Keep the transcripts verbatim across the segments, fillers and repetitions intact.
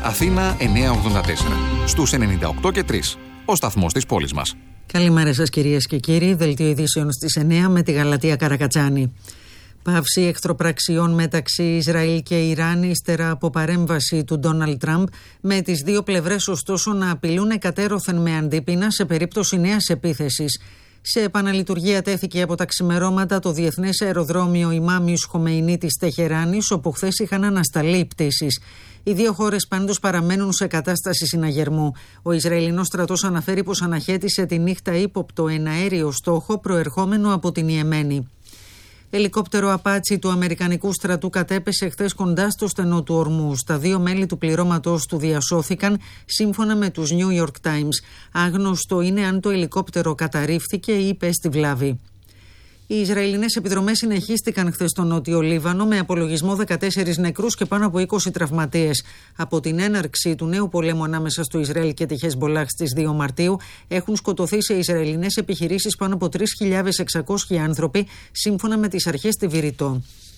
Αθήνα εννιακόσια ογδόντα τέσσερα. Στους ενενήντα οκτώ και τρία. Ο σταθμός της πόλης μας. Καλημέρα σας κυρίες και κύριοι. Δελτίο ειδήσεων στις εννιά με τη Γαλατεία Καρακατσάνη. Πάυση εχθροπραξιών μεταξύ Ισραήλ και Ιράν ύστερα από παρέμβαση του Ντόναλντ Τραμπ, με τις δύο πλευρές ωστόσο να απειλούν εκατέρωθεν με αντίπεινα σε περίπτωση νέας επίθεσης. Σε επαναλειτουργία τέθηκε από τα ξημερώματα το διεθνές αεροδρόμιο Ιμάμις Χομεϊνί της Τεχεράνης, όπου χθες είχαν ανασταλεί οι πτήσεις. Οι δύο χώρες πάντως παραμένουν σε κατάσταση συναγερμού. Ο Ισραηλινός στρατός αναφέρει πως αναχέτησε τη νύχτα ύποπτο εναέριο στόχο προερχόμενο από την Ιεμένη. Ελικόπτερο Απάτσι του Αμερικανικού στρατού κατέπεσε χθες κοντά στο στενό του Ορμούς. Τα δύο μέλη του πληρώματος του διασώθηκαν, σύμφωνα με τους New York Times. Άγνωστο είναι αν το ελικόπτερο καταρρίφθηκε ή υπέστη βλάβη. Οι Ισραηλινές επιδρομές συνεχίστηκαν χθες στο Νότιο Λίβανο, με απολογισμό δεκατέσσερις νεκρούς και πάνω από είκοσι τραυματίες. Από την έναρξη του νέου πολέμου ανάμεσα στο Ισραήλ και τη Χεσμπολάχ στις δύο Μαρτίου, έχουν σκοτωθεί σε Ισραηλινές επιχειρήσεις πάνω από τρεις χιλιάδες εξακόσιοι άνθρωποι, σύμφωνα με τις αρχές στη Βηρητό.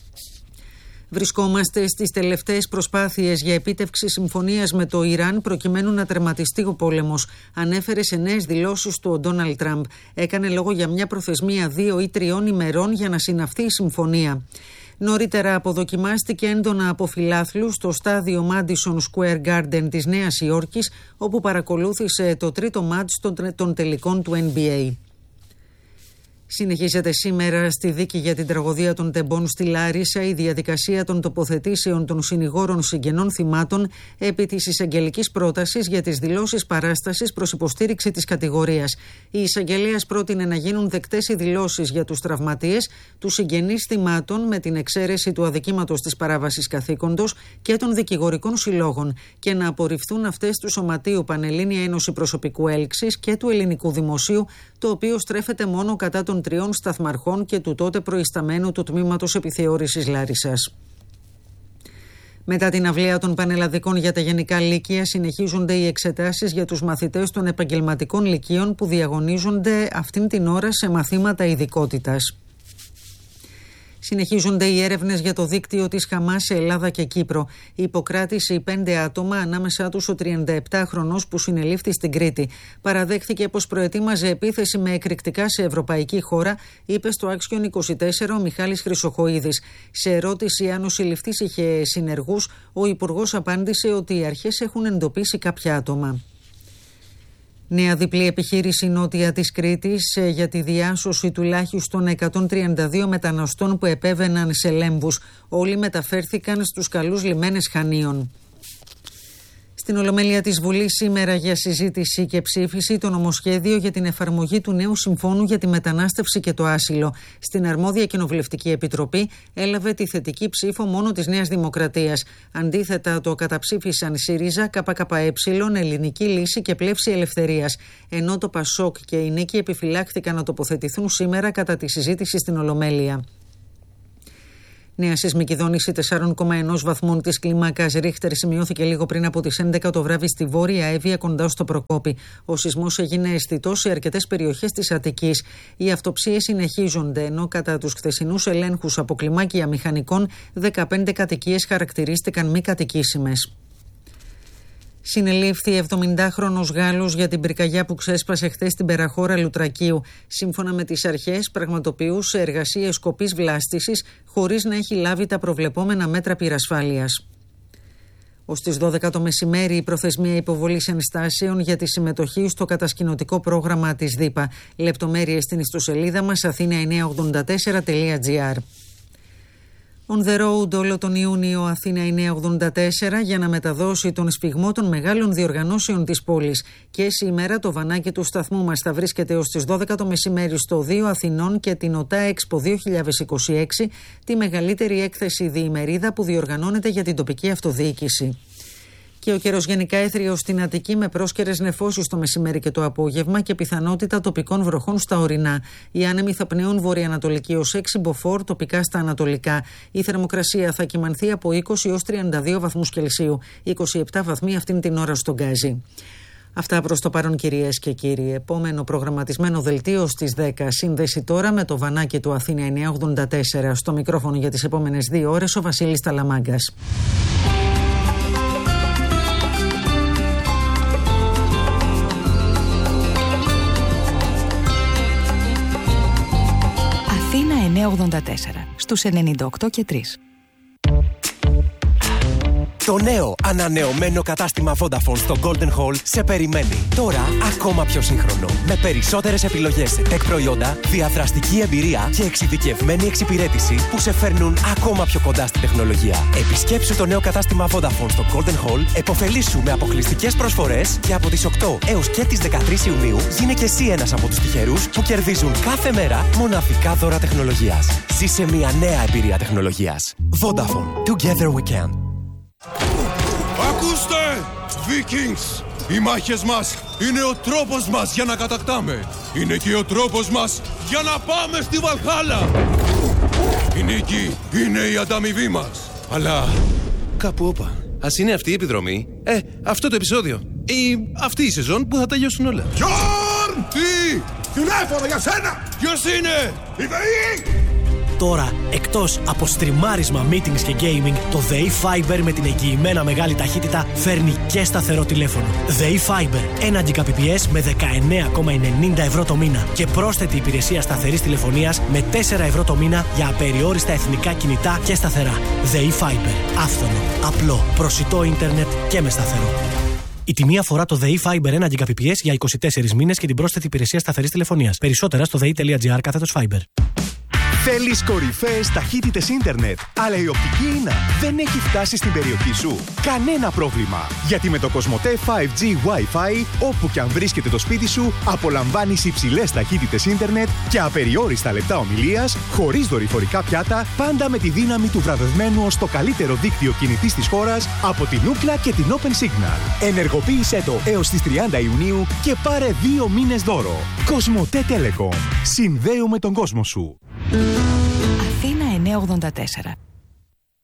Βρισκόμαστε στις τελευταίες προσπάθειες για επίτευξη συμφωνίας με το Ιράν προκειμένου να τερματιστεί ο πόλεμος, ανέφερε σε νέες δηλώσεις του ο Ντόναλντ Τραμπ. Έκανε λόγο για μια προθεσμία δύο ή τριών ημερών για να συναυθεί η συμφωνία. Νωρίτερα αποδοκιμάστηκε έντονα από φιλάθλους στο στάδιο Madison Square Garden της Νέας Υόρκης, όπου παρακολούθησε το τρίτο μάτς των τελικών του N B A. Συνεχίζεται σήμερα στη δίκη για την τραγωδία των τεμπών στη Λάρισα η διαδικασία των τοποθετήσεων των συνηγόρων συγγενών θυμάτων επί της εισαγγελικής πρότασης για τις δηλώσεις παράστασης προς υποστήριξη της κατηγορίας. Η εισαγγελέας πρότεινε να γίνουν δεκτές οι δηλώσεις για τους τραυματίες, τους συγγενείς θυμάτων, με την εξαίρεση του αδικήματος της παράβασης καθήκοντος και των δικηγορικών συλλόγων, και να απορριφθούν αυτές του Σωματείου Πανελλήνια Ένωση Προσωπικού Έλξης και του Ελληνικού Δημοσίου, το οποίο στρέφεται μόνο κατά των τριών σταθμαρχών και του τότε προϊσταμένου του Τμήματος Επιθεώρησης Λάρισσας. Μετά την αυλαία των πανελλαδικών για τα γενικά λύκεια, συνεχίζονται οι εξετάσεις για τους μαθητές των επαγγελματικών λυκείων που διαγωνίζονται αυτήν την ώρα σε μαθήματα ειδικότητας. Συνεχίζονται οι έρευνες για το δίκτυο της Χαμάς σε Ελλάδα και Κύπρο. Η υποκράτηση πέντε άτομα, ανάμεσά τους ο τριανταεπτάχρονος που συνελήφθη στην Κρήτη. Παραδέχθηκε πως προετοίμαζε επίθεση με εκρηκτικά σε ευρωπαϊκή χώρα, είπε στο Άξιον είκοσι τέσσερα ο Μιχάλης Χρυσοχοΐδης. Σε ερώτηση αν ο συλληφθής είχε συνεργούς, ο Υπουργός απάντησε ότι οι αρχές έχουν εντοπίσει κάποια άτομα. Νέα διπλή επιχείρηση νότια της Κρήτης για τη διάσωση τουλάχιστον εκατόν τριάντα δύο μεταναστών που επέβαιναν σε Λέμβους. Όλοι μεταφέρθηκαν στους καλούς λιμένες Χανίων. Στην Ολομέλεια της Βουλής σήμερα για συζήτηση και ψήφιση το νομοσχέδιο για την εφαρμογή του νέου Συμφώνου για τη μετανάστευση και το άσυλο. Στην αρμόδια Κοινοβουλευτική Επιτροπή έλαβε τη θετική ψήφο μόνο της Νέας Δημοκρατίας. Αντίθετα, το καταψήφισαν ΣΥΡΙΖΑ, ΚΚΕ, Ελληνική Λύση και Πλεύση Ελευθερίας. Ενώ το ΠΑΣΟΚ και η Νίκη επιφυλάχθηκαν να τοποθετηθούν σήμερα κατά τη συζήτηση στην Ολομέλεια. Νέα σεισμική δόνηση τεσσάρων κόμμα ένα βαθμών της κλίμακας Ρίχτερ σημειώθηκε λίγο πριν από τις έντεκα το βράδυ στη Βόρεια Εύβοια κοντά στο Προκόπη. Ο σεισμός έγινε αισθητός σε αρκετές περιοχές της Αττικής. Οι αυτοψίες συνεχίζονται, ενώ κατά τους χθεσινούς ελέγχους από κλιμάκια μηχανικών δεκαπέντε κατοικίες χαρακτηρίστηκαν μη κατοικήσιμες. Συνελήφθη εβδομηντάχρονος Γάλλος για την πυρκαγιά που ξέσπασε χθες στην περαχώρα Λουτρακίου. Σύμφωνα με τις αρχές, πραγματοποιούσε εργασίες σκοπής βλάστησης χωρίς να έχει λάβει τα προβλεπόμενα μέτρα πυρασφάλειας. Ως τις δώδεκα το μεσημέρι η προθεσμία υποβολής ενστάσεων για τη συμμετοχή στο κατασκηνωτικό πρόγραμμα της ΔΥΠΑ. Λεπτομέρειες στην ιστοσελίδα μας αθήνα εννιακόσια ογδόντα τέσσερα τελεία τζι άρ. On the road όλο τον Ιούνιο Αθήνα εννιακόσια ογδόντα τέσσερα για να μεταδώσει τον σφιγμό των μεγάλων διοργανώσεων της πόλης. Και σήμερα το βανάκι του σταθμού μας θα βρίσκεται ως τις δώδεκα το μεσημέρι στο δύο Αθηνών και την ΟΤΑ Expo δύο χιλιάδες είκοσι έξι, τη μεγαλύτερη έκθεση διημερίδα που διοργανώνεται για την τοπική αυτοδιοίκηση. Και ο καιρός γενικά έθριος στην Αττική με πρόσκαιρες νεφώσεις το μεσημέρι και το απόγευμα και πιθανότητα τοπικών βροχών στα ορεινά. Οι άνεμοι θα πνέουν βορειοανατολική ως έξι μποφόρ, τοπικά στα ανατολικά. Η θερμοκρασία θα κυμανθεί από είκοσι έως τριάντα δύο βαθμούς Κελσίου, είκοσι επτά βαθμοί αυτήν την ώρα στον Γκάζι. Αυτά προς το παρόν, κυρίες και κύριοι. Επόμενο προγραμματισμένο δελτίο στις δέκα. Σύνδεση τώρα με το βανάκι του Αθήνα εννιακόσια ογδόντα τέσσερα. Στο μικρόφωνο για τις επόμενες δύο ώρες ο Βασίλης Ταλαμάγκας. εννιακόσια ογδόντα τέσσερα στους ενενήντα οκτώ και τρία. Το νέο ανανεωμένο κατάστημα Vodafone στο Golden Hall σε περιμένει. Τώρα ακόμα πιο σύγχρονο. Με περισσότερες επιλογές σε tech προϊόντα, διαδραστική εμπειρία και εξειδικευμένη εξυπηρέτηση που σε φέρνουν ακόμα πιο κοντά στην τεχνολογία. Επισκέψου το νέο κατάστημα Vodafone στο Golden Hall, επωφελήσου με αποκλειστικές προσφορές και από τις οκτώ έως και τις δεκατρείς Ιουνίου γίνε και εσύ ένας από τους τυχερούς που κερδίζουν κάθε μέρα μοναδικά δώρα τεχνολογίας. Ζήσε μια νέα εμπειρία τεχνολογίας. Vodafone. Together we can. Ακούστε, Vikings! Οι μάχες μας είναι ο τρόπος μας για να κατακτάμε. Είναι και ο τρόπος μας για να πάμε στη Βαλχάλα. Η νίκη είναι η ανταμοιβή μας. Αλλά κάπου όπα. Ας είναι αυτή η επιδρομή, ε, αυτό το επεισόδιο ή αυτή η σεζόν που θα τελειώσουν όλα. Γιόρν! Τι! Τηλέφωνο για σένα! Ποιος είναι? Η ΔΕΗ! Τώρα, εκτός από στριμάρισμα, meetings και gaming, το ΔΕΗ Fiber με την εγγυημένα μεγάλη ταχύτητα φέρνει και σταθερό τηλέφωνο. ΔΕΗ Fiber, ένα Gbps με δεκαεννέα κόμμα ενενήντα ευρώ το μήνα και πρόσθετη υπηρεσία σταθερής τηλεφωνίας με τέσσερα ευρώ το μήνα για απεριόριστα εθνικά κινητά και σταθερά. ΔΕΗ Fiber, άφθονο, απλό, προσιτό ίντερνετ και με σταθερό. Η τιμή αφορά το ΔΕΗ Fiber ένα Gbps για είκοσι τέσσερις μήνες και την πρόσθετη υπηρεσία σταθερής τηλεφωνίας. Περισσότερα στο δei.gr κάθετος Fiber. Θέλεις κορυφαίες ταχύτητες ίντερνετ, αλλά η οπτική ίνα δεν έχει φτάσει στην περιοχή σου? Κανένα πρόβλημα, γιατί με το Κοσμοτέ φάιβ τζι Wi-Fi, όπου και αν βρίσκεται το σπίτι σου, απολαμβάνεις υψηλές ταχύτητες ίντερνετ και απεριόριστα λεπτά ομιλίας, χωρίς δορυφορικά πιάτα, πάντα με τη δύναμη του βραβευμένου ως το καλύτερο δίκτυο κινητής της χώρας από την Ookla και την Open Signal. Ενεργοποίησέ το έως τις τριάντα Ιουνίου και πάρε δύο μήνες δώρο. Κοσμοτέ Telecom. Συνδέουμε τον κόσμο σου. Αθήνα εννιακόσια ογδόντα τέσσερα.